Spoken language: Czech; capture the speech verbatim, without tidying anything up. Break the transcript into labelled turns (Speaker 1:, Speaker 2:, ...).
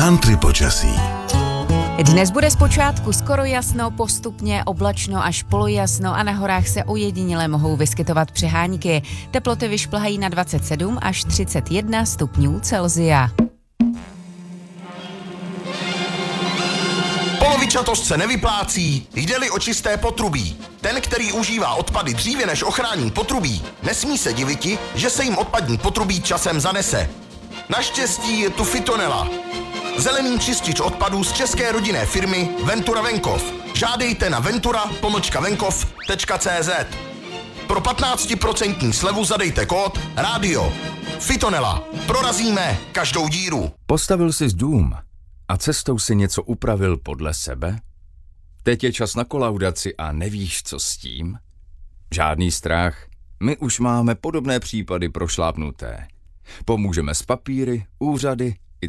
Speaker 1: Country počasí.
Speaker 2: Dnes bude zpočátku skoro jasno, postupně oblačno až polojasno a na horách se ojediněle mohou vyskytovat přehánky. Teploty vyšplhají na dvacet sedm až třicet jedna stupňů Celsia.
Speaker 3: Polovičatost se nevyplácí, jde-li o čisté potrubí. Ten, který užívá odpady dříve než ochrání potrubí, nesmí se diviti, že se jim odpadní potrubí časem zanese. Naštěstí je tu Fitonela. Zelený čistič odpadů z české rodinné firmy Ventura Venkov. Žádejte na ventura pomlčka venkov tečka cé zet. Pro patnáct procent slevu zadejte kód rádio. Fitonela. Prorazíme každou díru.
Speaker 4: Postavil jsi dům a cestou si něco upravil podle sebe? Teď je čas na kolaudaci a nevíš, co s tím? Žádný strach. My už máme podobné případy prošlápnuté. Pomůžeme s papíry, úřady